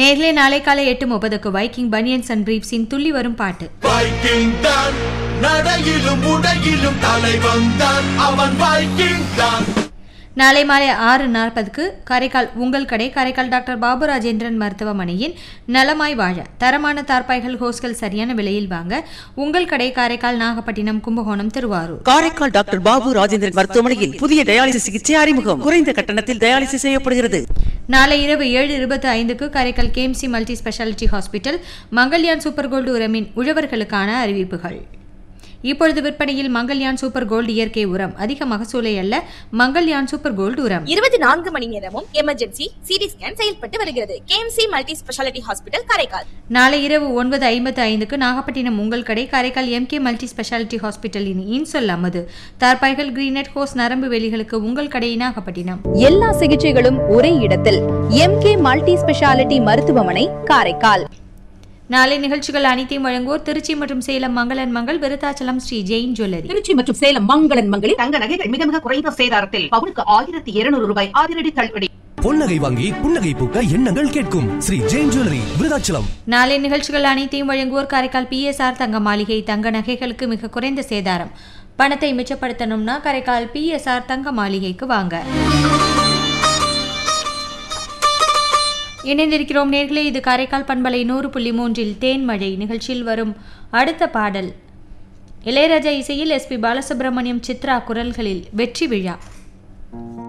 நேர்லே நாளை காலை 8:30 Viking banians and பிரீப்ஸின் துள்ளி வரும் பாட்டு. வைக்கிங் தான் நடையிலும் உடையிலும் தலைவன் தான், அவன் வைக்கிங் தான். நாளை மாலை 6:40 காரைக்கால் உங்கள் கடை காரைக்கால் டாக்டர் பாபு ராஜேந்திரன் மருத்துவமனையின் நலமாய் வாழ தரமான தார்பாய்கள் ஹோஸ்கள் சரியான விலையில் வாங்க உங்கள் கடை காரைக்கால் நாகப்பட்டினம் கும்பகோணம் திருவாரூர். காரைக்கால் டாக்டர் பாபு ராஜேந்திரன் மருத்துவமனையில் புதிய டயாலிசிஸ் சிகிச்சை அறிமுகம். குறைந்த கட்டணத்தில் டயாலிசிஸ் செய்யப்படுகிறது. நாளை இரவு 7:25 Karaikal KMC multi speciality hospital Mangalyaan super gold உரமின் உழவர்களுக்கான அறிவிப்புகள். இப்பொழுது விற்பனையில் மங்கல்யான் சூப்பர் கோல்டு இயற்கை உரம். அதிக மகசூலை அல்ல, மங்கல்யான் சூப்பர் கோல்டு உரம். 24 மணி நேரமும் எமர்ஜென்சி சிடி ஸ்கேன் செயல்பட்டு வருகிறது. KMC multi speciality hospital Karaikal. நாளை இரவு 9:55 நாகப்பட்டினம் உங்கள் கடை காரைக்கால் எம்கே மல்டி ஸ்பெஷாலிட்டி ஹாஸ்பிட்டலின் இன்சொல் அமது தார்பாய்கள் கிரீனட் ஹோஸ் நரம்பு வேலிகளுக்கு உங்கள் கடை நாகப்பட்டினம். எல்லா சிகிச்சைகளும் ஒரே இடத்தில் எம்கே மல்டி ஸ்பெஷாலிட்டி மருத்துவமனை காரைக்கால். நாளை நிகழ்ச்சிகள் அனைத்தையும் வழங்குவோர் திருச்சி மற்றும் சேலம் மங்களன் மங்கள், விருத்தாச்சலம் ஸ்ரீ ஜெயின் ஜுவல்லரி. திருச்சி மற்றும் சேலம் மங்களன் மங்களில் தங்க நகைகள் மிக மிக குறைந்த சேதாரத்தில் பவுனுக்கு 1200 ரூபாய் அதிரடி தள்ளுபடி. பொன்னகை வாங்கி புன்னகை பூக்க எண்ணங்கள் கேட்கும் ஸ்ரீ ஜெயின் ஜுவல்லரி, விருத்தாச்சலம். நாளை நிகழ்ச்சிகள் அனைத்தையும் வழங்குவோர் காரைக்கால் பிஎஸ்ஆர் தங்க மாளிகை. தங்க நகைகளுக்கு மிக குறைந்த சேதாரம். பணத்தை மிச்சப்படுத்தணும்னா காரைக்கால் பிஎஸ்ஆர் தங்க மாளிகைக்கு வாங்க. இணைந்திருக்கிறோம் நேர்களே, இது காரைக்கால் பண்பலை 100.3 தேன்மழை நிகழ்ச்சியில் வரும் அடுத்த பாடல் இளையராஜா இசையில் எஸ்பி பாலசுப்ரமணியம், சித்ரா குரல்களில் வெற்றி விழா.